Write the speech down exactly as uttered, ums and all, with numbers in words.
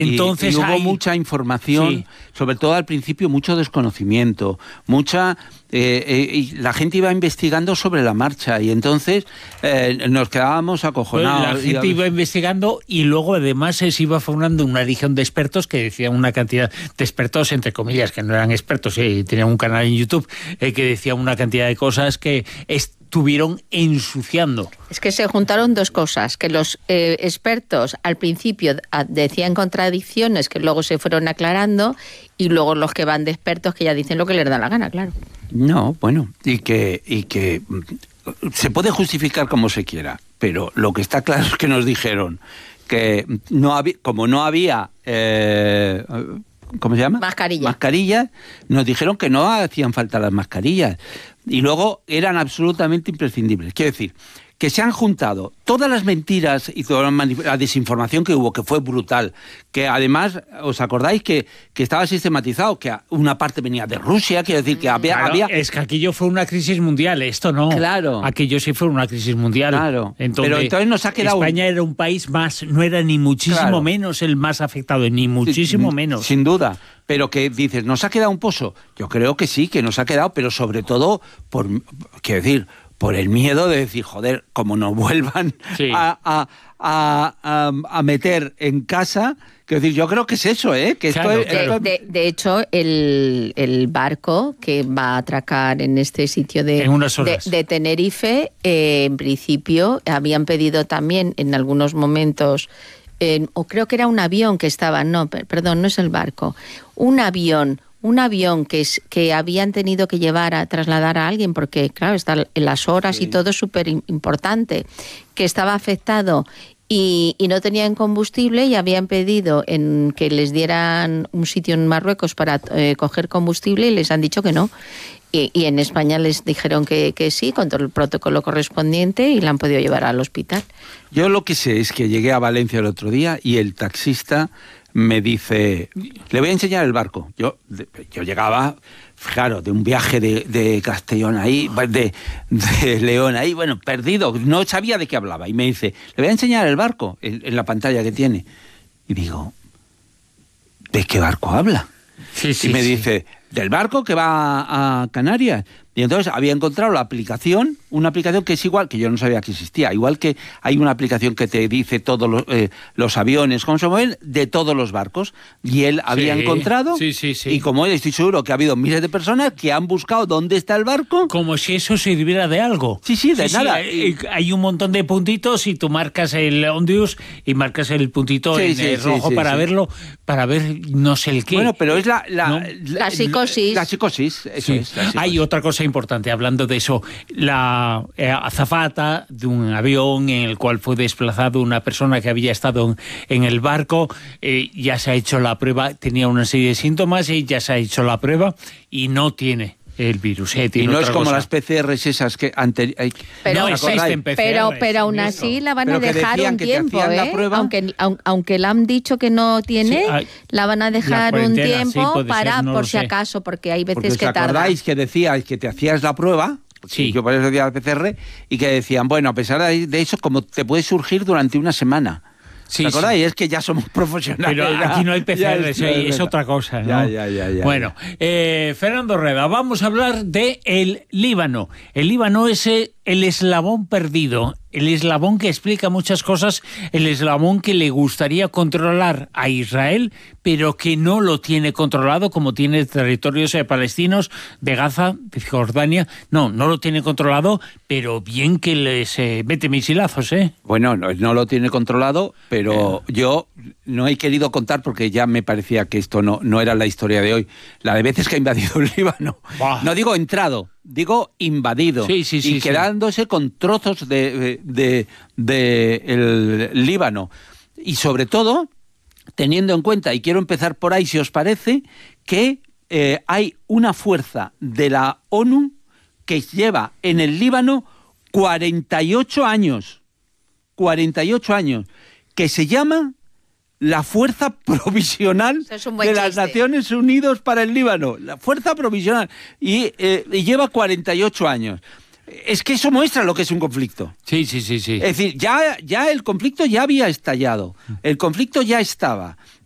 Entonces y, y hubo hay... mucha información, sí. sobre todo al principio mucho desconocimiento, mucha eh, eh, y la gente iba investigando sobre la marcha y entonces eh, nos quedábamos acojonados. Pues la gente y, iba investigando y luego además se iba formando una legión de expertos que decían una cantidad de expertos, entre comillas, que no eran expertos, eh, tenían un canal en YouTube eh, que decía una cantidad de cosas que estuvieron ensuciando. Es que se juntaron dos cosas, que los eh, expertos al principio decían contradicciones que luego se fueron aclarando y luego los que van de expertos que ya dicen lo que les da la gana, claro. No, bueno, y que, y que se puede justificar como se quiera, pero lo que está claro es que nos dijeron que no había, como no había... Eh, ¿cómo se llama? Mascarilla. Mascarillas, nos dijeron que no hacían falta las mascarillas y luego eran absolutamente imprescindibles. Quiero decir, que se han juntado todas las mentiras y toda la desinformación que hubo, que fue brutal, que además, ¿os acordáis que, que estaba sistematizado? Que una parte venía de Rusia, quiero decir que había... Claro, había... es que aquello fue una crisis mundial, esto no. Claro. Aquello sí fue una crisis mundial. Claro, entonces, pero entonces nos ha quedado... España era un país más, no era ni muchísimo claro. menos el más afectado, ni muchísimo sin, menos. Sin duda. Pero que dices, ¿nos ha quedado un pozo? Yo creo que sí, que nos ha quedado, pero sobre todo, por quiero decir, por el miedo de decir, joder, como nos vuelvan sí. a, a, a, a, a meter en casa, quiero decir, yo creo que es eso, ¿eh? Que claro, esto, de, esto... de, de hecho, el, el barco que va a atracar en este sitio de, de, de Tenerife, eh, en principio, habían pedido también en algunos momentos... Eh, o creo que era un avión que estaba, no, perdón, no es el barco, un avión, un avión que, es, que habían tenido que llevar a trasladar a alguien, porque claro, está en las horas sí. y todo es súper importante, que estaba afectado y, y no tenían combustible y habían pedido en que les dieran un sitio en Marruecos para eh, coger combustible y les han dicho que no. Y, y en España les dijeron que, que sí, con todo el protocolo correspondiente y la han podido llevar al hospital. Yo lo que sé es que llegué a Valencia el otro día y el taxista me dice, le voy a enseñar el barco. Yo, yo llegaba, claro, de un viaje de, de Castellón ahí, de, de León ahí, bueno, perdido, no sabía de qué hablaba. Y me dice, le voy a enseñar el barco en, en la pantalla que tiene. Y digo, ¿de qué barco habla? Sí, sí, y me sí. dice, del barco que va a Canarias. Y entonces había encontrado la aplicación, una aplicación que es igual, que yo no sabía que existía, igual que hay una aplicación que te dice todos los, eh, los aviones, cómo se mueven, de todos los barcos. Y él había sí, encontrado, sí, sí, sí. y como él, estoy seguro que ha habido miles de personas que han buscado dónde está el barco. Como si eso sirviera de algo. Sí, sí, de sí, nada. Sí, hay, hay un montón de puntitos y tú marcas el Ondius y marcas el puntito sí, en sí, el rojo sí, sí, para sí. verlo, para ver no sé el qué. Bueno, pero es la... La, ¿no? la, la psicosis. La psicosis, eso sí. es. La psicosis. Hay otra cosa importante, hablando de eso, la eh, azafata de un avión en el cual fue desplazado una persona que había estado en, en el barco, eh, ya se ha hecho la prueba, tenía una serie de síntomas y ya se ha hecho la prueba y no tiene el virus. Eh, y no es como cosa. las P C Rs esas que antes... Pero, no existen P C Rs. Pero, pero aún así la van pero a dejar un tiempo, ¿eh? La prueba. Aunque, aunque le han dicho que no tiene, sí, hay, la van a dejar un tiempo sí, para, ser, no por si sé. acaso, porque hay veces porque que tardan. ¿Os acordáis que decíais que te hacías la prueba? Sí. Yo por eso decía la P C R, y que decían, bueno, a pesar de eso, como te puede surgir durante una semana. Sí, ¿Te acordáis? sí. Es que ya somos profesionales. Pero ya, aquí no hay P C R, ya, es, es otra cosa, ¿no? Ya, ya, ya, ya, bueno, ya. Eh, Fernando Rueda, vamos a hablar de el Líbano. El Líbano es el eslabón perdido, el eslabón que explica muchas cosas, el eslabón que le gustaría controlar a Israel, pero que no lo tiene controlado, como tiene territorios eh, palestinos de Gaza, de Jordania. No, no lo tiene controlado, pero bien que les eh, mete misilazos, ¿eh? Bueno, no, no lo tiene controlado, pero eh. yo no he querido contar porque ya me parecía que esto no, no era la historia de hoy. La de veces que ha invadido el Líbano. Bah. No digo entrado, digo invadido. Sí, sí, sí, y quedándose sí. con trozos de, de, de, de el Líbano. Y sobre todo, teniendo en cuenta, y quiero empezar por ahí si os parece, que eh, hay una fuerza de la ONU que lleva en el Líbano cuarenta y ocho años. cuarenta y ocho años. Que se llama la Fuerza Provisional es de chiste. las Naciones Unidas para el Líbano. La Fuerza Provisional. Y, eh, y lleva cuarenta y ocho años. Es que eso muestra lo que es un conflicto. Sí, sí, sí, sí. Es decir, ya, ya el conflicto ya había estallado. El conflicto ya estaba.